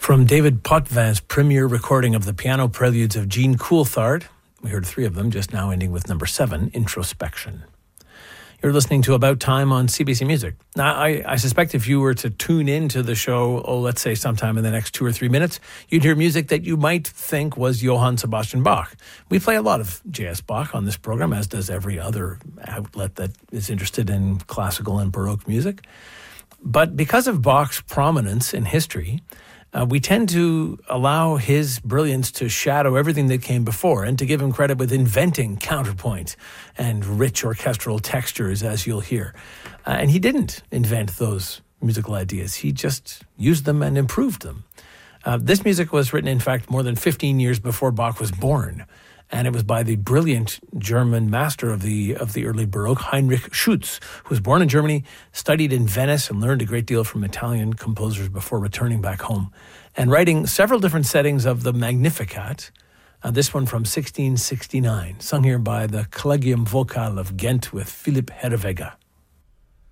From David Potvin's premiere recording of the piano preludes of Jean Coulthard, we heard three of them just now, ending with number 7, Introspection. You're listening to About Time on CBC Music. Now, I suspect if you were to tune into the show, let's say sometime in the next 2 or 3 minutes, you'd hear music that you might think was Johann Sebastian Bach. We play a lot of J.S. Bach on this program, as does every other outlet that is interested in classical and Baroque music. But because of Bach's prominence in history, we tend to allow his brilliance to shadow everything that came before and to give him credit with inventing counterpoint and rich orchestral textures, as you'll hear. And he didn't invent those musical ideas. He just used them and improved them. This music was written, in fact, more than 15 years before Bach was born. And it was by the brilliant German master of the early Baroque, Heinrich Schütz, who was born in Germany, studied in Venice, and learned a great deal from Italian composers before returning back home and writing several different settings of the Magnificat. This one from 1669, sung here by the Collegium Vocal of Ghent with Philipp Herreweghe.